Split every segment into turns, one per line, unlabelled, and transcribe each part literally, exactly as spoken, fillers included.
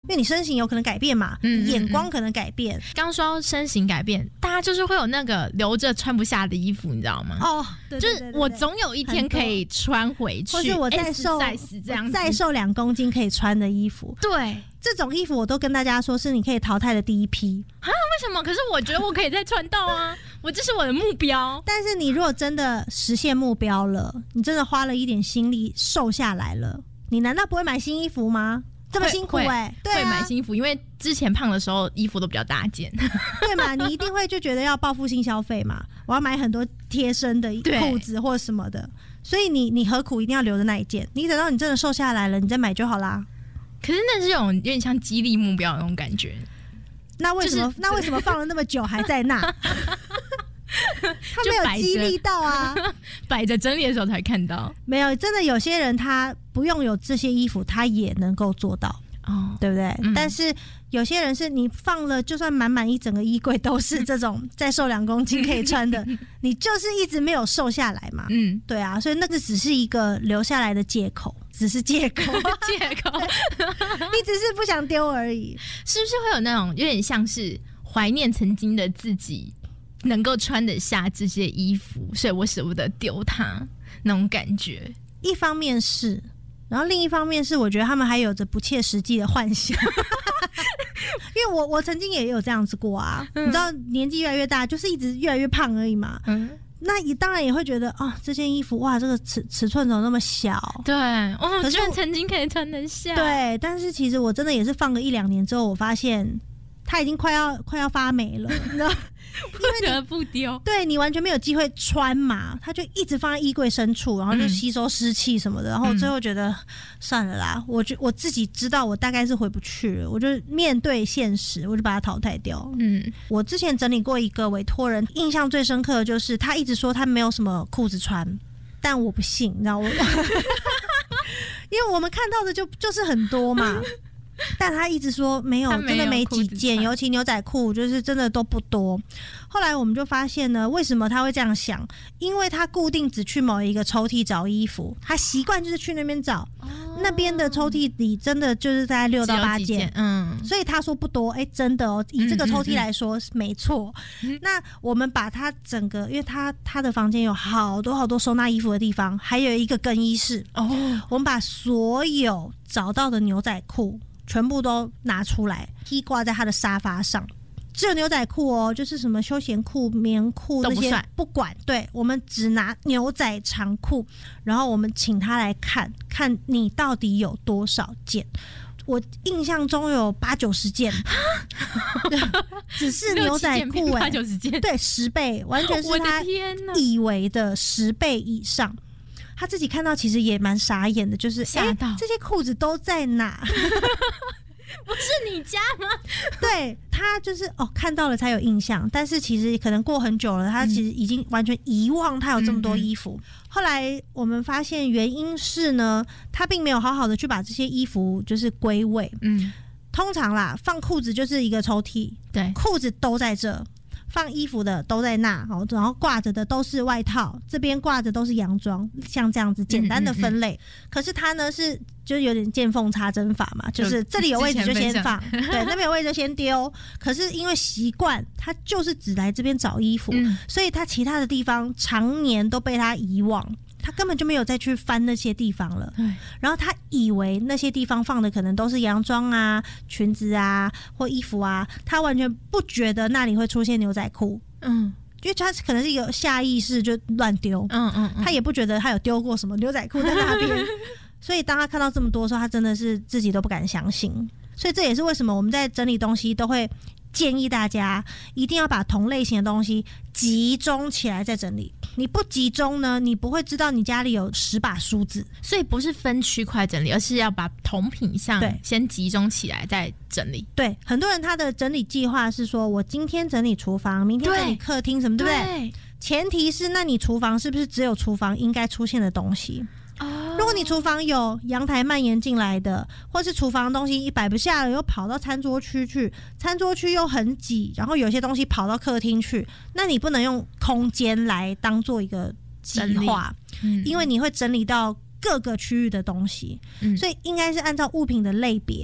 为你身形有可能改变嘛，嗯嗯嗯眼光可能改变。
刚说到身形改变，大家就是会有那个留着穿不下的衣服，你知道吗？
哦，对对对对对，
就是我总有一天可以穿回去，
或是我再瘦
这样子，
再瘦两公斤可以穿的衣服。
对，
这种衣服我都跟大家说是你可以淘汰的第一批
啊。为什么？可是我觉得我可以再穿到啊，我这是我的目标。
但是你如果真的实现目标了，你真的花了一点心力瘦下来了，你难道不会买新衣服吗？这么辛苦哎、欸，对、啊，
会买新衣服，因为之前胖的时候衣服都比较大件，
对嘛？你一定会就觉得要报复性消费嘛，我要买很多贴身的裤子或什么的，所以你你何苦一定要留着那一件？你等到你真的瘦下来了，你再买就好啦。
可是那是有有点像激励目标的那种感觉。
那为什么、就是、那为什么放了那么久还在那？他没有激励到啊，
摆着整理的时候才看到。
没有，真的有些人他不用有这些衣服，他也能够做到，哦，对不对？嗯、但是有些人是你放了，就算满满一整个衣柜都是这种再瘦两公斤可以穿的，你就是一直没有瘦下来嘛。嗯，对啊，所以那个只是一个留下来的借口，只是借口，
借口，
你只是不想丢而已。
是不是会有那种有点像是怀念曾经的自己？能够穿得下这些衣服，所以我舍不得丢它那种感觉。
一方面是，然后另一方面是，我觉得他们还有着不切实际的幻想。因为我我曾经也有这样子过啊，嗯、你知道，年纪越来越大，就是一直越来越胖而已嘛。嗯，那你当然也会觉得啊、哦，这件衣服哇，这个尺尺寸怎么那么小？
对，哦，可是我曾经可以穿得下。
对，但是其实我真的也是放个一两年之后，我发现它已经快要快要发霉了，你知道。
不得不丢，
对，你完全没有机会穿嘛，它就一直放在衣柜深处，然后就吸收湿气什么的，嗯、然后最后觉得算了啦，我就我自己知道我大概是回不去了，我就面对现实，我就把它淘汰掉。嗯，我之前整理过一个委托人，印象最深刻的就是他一直说他没有什么裤子穿，但我不信，你知道我，因为我们看到的就就是很多嘛。但他一直说没有，真的没几件，尤其牛仔裤就是真的都不多。后来我们就发现呢，为什么他会这样想？因为他固定只去某一个抽屉找衣服，他习惯就是去那边找，哦、那边的抽屉里真的就是大概六到八件，嗯，所以他说不多，哎、欸，真的哦，以这个抽屉来说，嗯嗯嗯没错。那我们把他整个，因为他他的房间有好多好多收纳衣服的地方，还有一个更衣室哦，我们把所有找到的牛仔裤全部都拿出来，披挂在他的沙发上。只有牛仔裤哦，就是什么休闲裤、棉裤那些不管。对，我们只拿牛仔长裤，然后我们请他来看看你到底有多少件。我印象中有八九十件，只是牛仔裤哎、欸，
八九十件，
对，十倍，完全是他以为的十倍以上。他自己看到其实也蛮傻眼的，就是
吓到、欸、
这些裤子都在哪？
不是你家吗？
对，他就是哦看到了才有印象，但是其实可能过很久了，他其实已经完全遗忘他有这么多衣服。嗯、后来我们发现原因是呢，他并没有好好的去把这些衣服就是归位。嗯，通常啦，放裤子就是一个抽屉，对，裤子都在这。放衣服的都在那，然后挂着的都是外套，这边挂着都是洋装，像这样子简单的分类。嗯嗯嗯可是它呢是就是有点见缝插针法嘛，就是这里有位置就先放，对，那边有位置就先丢。可是因为习惯，他就是只来这边找衣服，嗯、所以他其他的地方常年都被他遗忘。他根本就没有再去翻那些地方了，然后他以为那些地方放的可能都是洋装啊、裙子啊或衣服啊，他完全不觉得那里会出现牛仔裤，嗯，因为他可能是有下意识就乱丢，嗯嗯，他也不觉得他有丢过什么牛仔裤在那边，所以当他看到这么多的时候，他真的是自己都不敢相信，所以这也是为什么我们在整理东西都会建议大家一定要把同类型的东西集中起来再整理。你不集中呢，你不会知道你家里有十把梳子。
所以不是分区块整理，而是要把同品项先集中起来再整理。
对，很多人他的整理计划是说我今天整理厨房，明天整理客厅什么，对不对？前提是那你厨房是不是只有厨房应该出现的东西？如果你厨房有阳台蔓延进来的，或是厨房的东西一摆不下了又跑到餐桌区去，餐桌区又很挤，然后有些东西跑到客厅去，那你不能用空间来当做一个计划、嗯、因为你会整理到各个区域的东西、嗯、所以应该是按照物品的类别，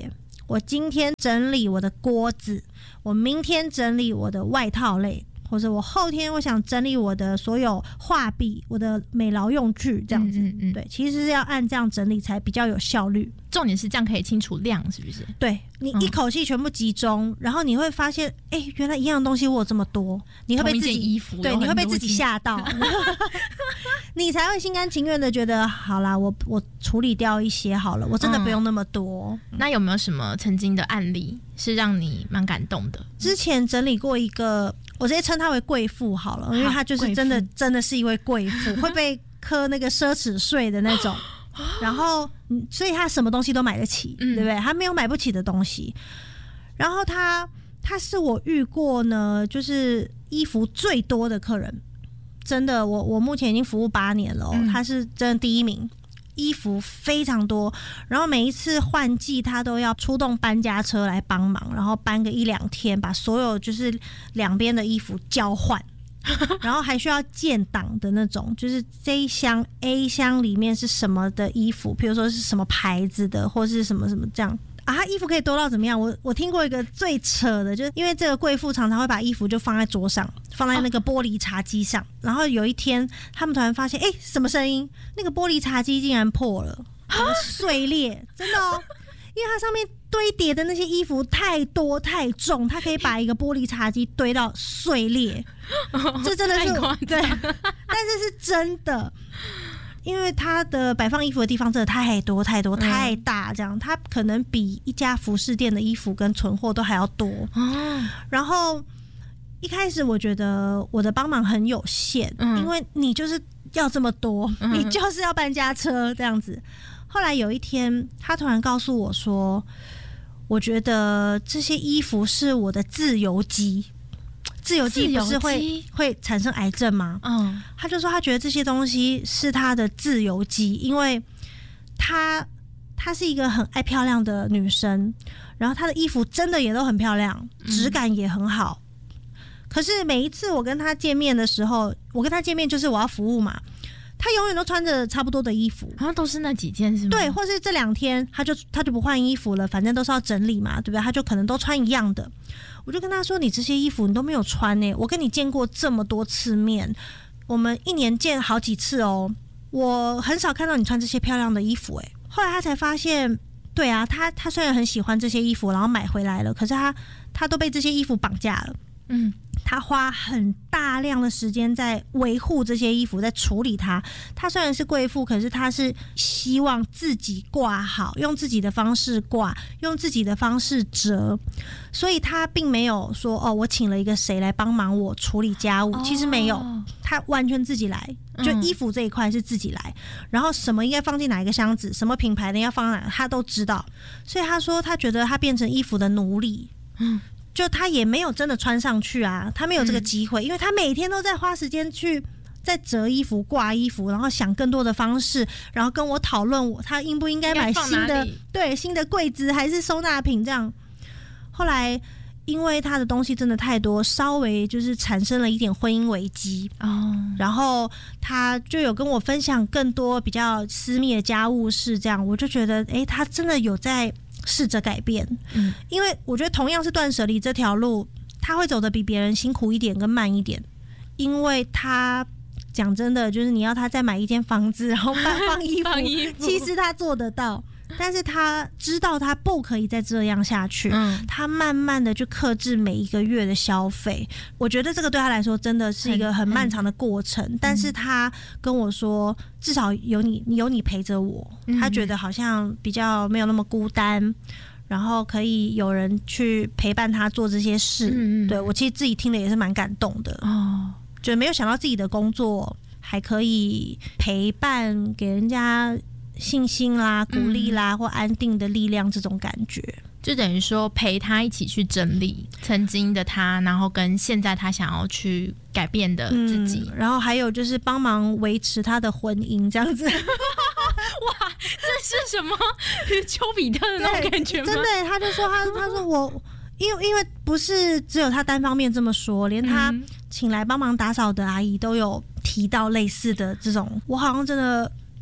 我今天整理我的锅子，我明天整理我的外套类，或者我后天我想整理我的所有画笔、我的美劳用具，这样子。嗯嗯嗯对，其实是要按这样整理才比较有效率。
重点是这样可以清楚量，是不是？
对，你一口气全部集中，嗯、然后你会发现，哎、欸，原来一样东西我有这么多，你会被自己
衣服
对，你会被自己吓到，你才会心甘情愿的觉得，好啦，我我处理掉一些好了，我真的不用那么多。
嗯、那有没有什么曾经的案例是让你蛮感动的？
之前整理过一个。我直接称她为贵妇好了，因为她就是真的真的是一位贵妇，会被科那个奢侈税的那种，然后所以她什么东西都买得起，嗯、对不对？她没有买不起的东西。然后她她是我遇过呢，就是衣服最多的客人，真的，我我目前已经服务八年了、哦，她、嗯、是真的第一名。衣服非常多，然后每一次换季他都要出动搬家车来帮忙，然后搬个一两天，把所有就是两边的衣服交换，然后还需要建档的那种，就是这一箱 A 箱里面是什么的衣服，比如说是什么牌子的，或是什么什么这样。啊，他衣服可以多到怎么样？我我听过一个最扯的，就是因为这个贵妇常常会把衣服就放在桌上，放在那个玻璃茶几上。然后有一天，他们突然发现，哎、欸，什么声音？那个玻璃茶几竟然破了，碎裂，真的哦！因为它上面堆叠的那些衣服太多太重，它可以把一个玻璃茶几堆到碎裂。这真的是对，但是是真的。因为它的摆放衣服的地方真的太多太多太大，这样它可能比一家服饰店的衣服跟存货都还要多。然后一开始我觉得我的帮忙很有限，因为你就是要这么多，你就是要搬家车这样子。后来有一天，他突然告诉我说，我觉得这些衣服是我的自由基。自由基不是会会产生癌症吗？嗯，他就说他觉得这些东西是他的自由基，因为他她是一个很爱漂亮的女生，然后她的衣服真的也都很漂亮，质感也很好。嗯、可是每一次我跟她见面的时候，我跟她见面就是我要服务嘛，她永远都穿着差不多的衣服，
好像都是那几件是吗？
对，或是这两天她就她就不换衣服了，反正都是要整理嘛，对不对？她就可能都穿一样的。我就跟他说：“你这些衣服你都没有穿呢、欸，我跟你见过这么多次面，我们一年见好几次哦，我很少看到你穿这些漂亮的衣服、欸。”哎，后来他才发现，对啊，他他虽然很喜欢这些衣服，然后买回来了，可是他他都被这些衣服绑架了。嗯，他花很大量的时间在维护这些衣服，在处理它。他虽然是贵妇，可是他是希望自己挂好，用自己的方式挂，用自己的方式折，所以他并没有说哦，我请了一个谁来帮忙我处理家务，哦、其实没有，他完全自己来。就衣服这一块是自己来，嗯、然后什么应该放进哪一个箱子，什么品牌的要放哪，他都知道。所以他说，他觉得他变成衣服的奴隶。嗯。就他也没有真的穿上去啊，他没有这个机会，嗯、因为他每天都在花时间去在折衣服、挂衣服，然后想更多的方式，然后跟我讨论我他应不应该买新的对新的柜子还是收纳品这样。后来因为他的东西真的太多，稍微就是产生了一点婚姻危机哦，然后他就有跟我分享更多比较私密的家务事，这样我就觉得，哎、欸，他真的有在。试着改变，嗯，因为我觉得同样是断舍离这条路，他会走得比别人辛苦一点跟慢一点，因为他讲真的，就是你要他再买一间房子，然后放放衣服，衣服其实他做得到，但是他知道他不可以再这样下去，嗯，他慢慢的去克制每一个月的消费，我觉得这个对他来说真的是一个很漫长的过程，嗯、但是他跟我说，至少有你有你陪着我，嗯、他觉得好像比较没有那么孤单，然后可以有人去陪伴他做这些事，嗯、对我其实自己听了也是蛮感动的哦，就没有想到自己的工作还可以陪伴给人家信心啦、鼓励啦、嗯、或安定的力量，这种感觉，
就等于说陪他一起去整理曾经的他，然后跟现在他想要去改变的自己，
嗯、然后还有就是帮忙维持他的婚姻，这样子。
哇，这是什么丘比特的那种感觉吗？
真的，他就说他他说我，因为因为不是只有他单方面这么说，连他请来帮忙打扫的阿姨都有提到类似的这种，我好像真的。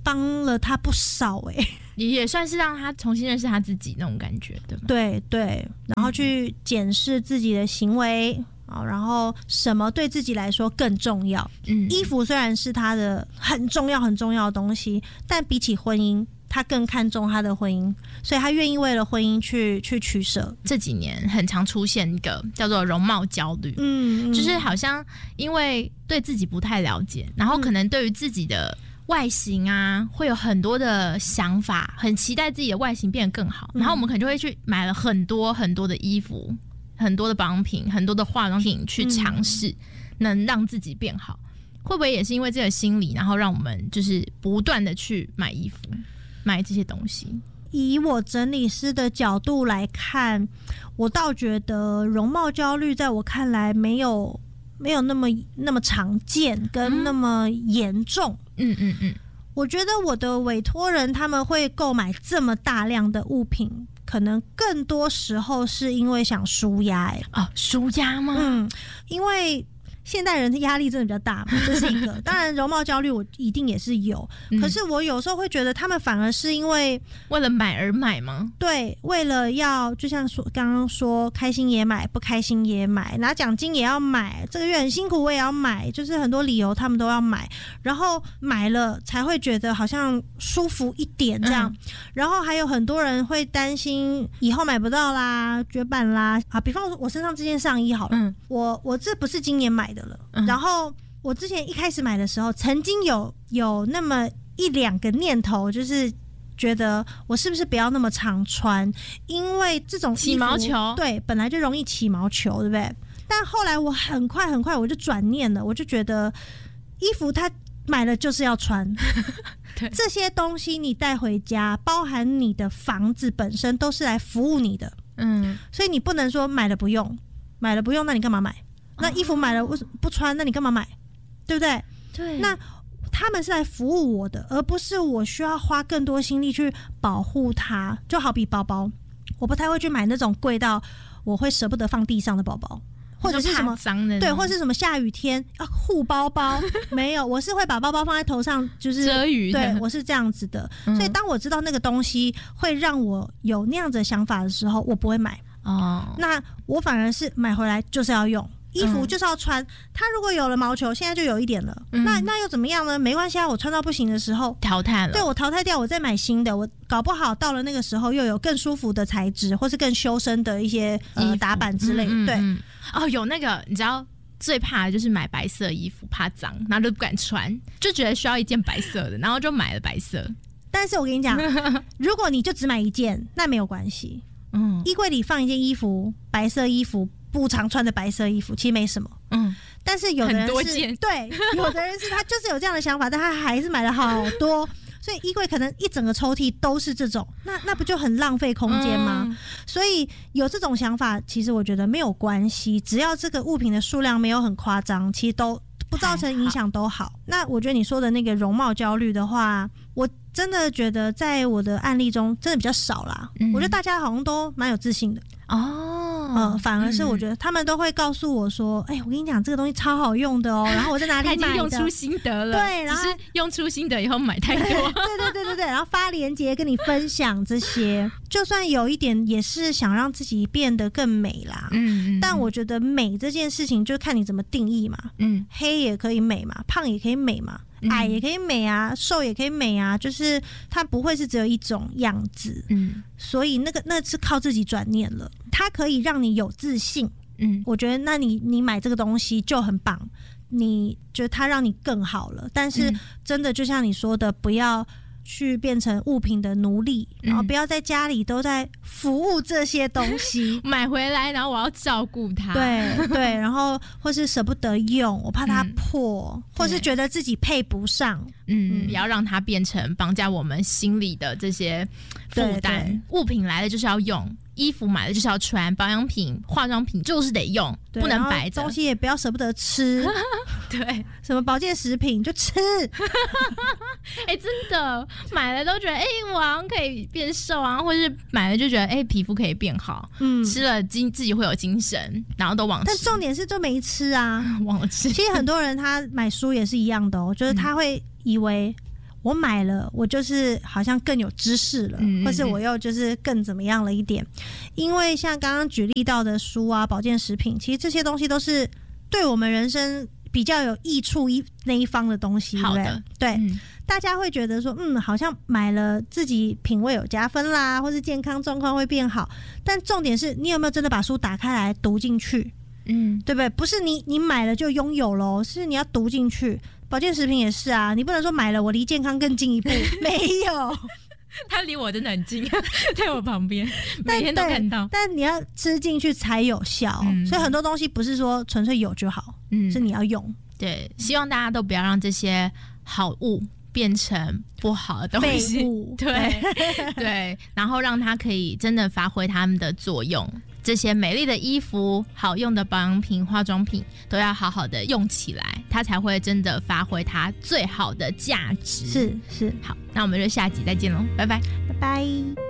帮了他不少哎、欸，
也算是让他重新认识他自己那种感觉，对吧？
对对，然后去检视自己的行为。然后什么对自己来说更重要？嗯，衣服虽然是他的很重要很重要的东西，但比起婚姻，他更看重他的婚姻，所以他愿意为了婚姻去去取舍。
这几年很常出现一个叫做容貌焦虑，嗯，就是好像因为对自己不太了解，然后可能对于自己的外形啊，会有很多的想法，很期待自己的外形变得更好，然后我们可能就会去买了很多很多的衣服。很多的保养品，很多的化妆品去尝试，嗯、能让自己变好，会不会也是因为这个心理，然后让我们就是不断的去买衣服，买这些东西？
以我整理师的角度来看，我倒觉得容貌焦虑在我看来没有没有那么那么常见，跟那么严重。嗯嗯嗯，我觉得我的委托人他们会购买这么大量的物品。可能更多时候是因为想抒压，哎，
哦，抒压吗？
嗯，因为现代人的压力真的比较大嘛，这是一个。当然，容貌焦虑我一定也是有，嗯、可是我有时候会觉得他们反而是因为
为了买而买吗？
对，为了要就像说刚刚说，开心也买，不开心也买，拿奖金也要买，这个月很辛苦我也要买，就是很多理由他们都要买，然后买了才会觉得好像舒服一点这样。嗯、然后还有很多人会担心以后买不到啦、绝版啦啊，比方说我身上这件上衣好了，嗯、我我这不是今年买的了，嗯、然后我之前一开始买的时候，曾经有有那么一两个念头，就是觉得我是不是不要那么常穿，因为这种衣服
起毛球，
对，本来就容易起毛球，对不对？但后来我很快很快我就转念了，我就觉得衣服它买了就是要穿。对，这些东西你带回家，包含你的房子本身都是来服务你的，嗯，所以你不能说买了不用，买了不用，那你干嘛买？那衣服买了不穿，那你干嘛买？对不对？
对。
那他们是来服务我的，而不是我需要花更多心力去保护它。就好比包包，我不太会去买那种贵到我会舍不得放地上的包包，或者是什么
脏的，
对，或是什么下雨天啊护包包，没有，我是会把包包放在头上，就是
遮雨的。
对，我是这样子的。嗯、所以当我知道那个东西会让我有那样子的想法的时候，我不会买。哦，那我反而是买回来就是要用。衣服就是要穿，它如果有了毛球，现在就有一点了，嗯、那那又怎么样呢？没关系啊，我穿到不行的时候
淘汰了，
对，我淘汰掉，我再买新的，我搞不好到了那个时候又有更舒服的材质，或是更修身的一些呃打版之类的。嗯嗯嗯
对，哦，有那个你知道最怕的就是买白色衣服，怕脏，然后就不敢穿，就觉得需要一件白色的，然后就买了白色。
但是我跟你讲，如果你就只买一件，那没有关系。嗯，衣柜里放一件衣服，白色衣服。不常穿的白色衣服其实没什么，嗯，但是有的人是对，有的人是他就是有这样的想法，但他还是买了好多，所以衣柜可能一整个抽屉都是这种，那那不就很浪费空间吗？嗯、所以有这种想法，其实我觉得没有关系，只要这个物品的数量没有很夸张，其实都不造成影响都好。那我觉得你说的那个容貌焦虑的话，我真的觉得在我的案例中真的比较少啦。嗯、我觉得大家好像都蛮有自信的哦。嗯，反而是我觉得他们都会告诉我说：“哎、欸，我跟你讲，这个东西超好用的哦。”然后我在哪里买的？
他已经用出心得了，
对，然后
只是用出心得以后买太多。
对对对对对，然后发链接跟你分享这些，就算有一点也是想让自己变得更美啦。嗯，嗯，但我觉得美这件事情就看你怎么定义嘛。嗯，黑也可以美嘛，胖也可以美嘛。矮也可以美啊，瘦也可以美啊，就是它不会是只有一种样子，嗯，所以那个那是靠自己转念了，它可以让你有自信，嗯，我觉得那你你买这个东西就很棒，你觉得它让你更好了，但是真的就像你说的，不要去变成物品的奴隶，然后不要在家里都在服务这些东西，
买回来然后我要照顾它，
对对，然后或是舍不得用，我怕它破，嗯、或是觉得自己配不上，
嗯，不要让它变成绑架我们心里的这些负担。物品来了就是要用，衣服买了就是要穿，保养品、化妆品就是得用，不能摆着。
东西也不要舍不得吃，
对，
什么保健食品就吃。
哎、欸，真的买了都觉得，哎、欸，我好像可以变瘦啊，或是买了就觉得，哎、欸，皮肤可以变好，嗯，吃了精自己会有精神，然后都忘吃。
但重点是都没吃啊，
忘了吃。
其实很多人他买书也是一样的哦，就是他会以为我买了我就是好像更有知识了，嗯嗯嗯，或是我又就是更怎么样了一点。因为像刚刚举例到的书啊、保健食品，其实这些东西都是对我们人生比较有益处一那一方的东西，
好的，
对，对
嗯，
大家会觉得说，嗯，好像买了自己品味有加分啦，或是健康状况会变好，但重点是你有没有真的把书打开来读进去？嗯，对不对？不是你你买了就拥有咯，是你要读进去。保健食品也是啊，你不能说买了我离健康更近一步，没有。
他离我真的很近，在我旁边，每天都看到。
但你要吃进去才有效，嗯，所以很多东西不是说纯粹有就好，嗯，是你要用。
对，希望大家都不要让这些好物变成不好的东西，
废物。
对对，然后让它可以真的发挥它们的作用。这些美丽的衣服、好用的保养品、化妆品都要好好的用起来，它才会真的发挥它最好的价值。
是是，
好，那我们就下集再见喽，拜拜，
拜拜。